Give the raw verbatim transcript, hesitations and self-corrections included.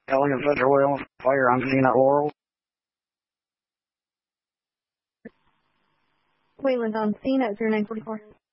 Elliot Fletcher Williams, fire on scene at Laurel. Wayland on scene at zero nine four four.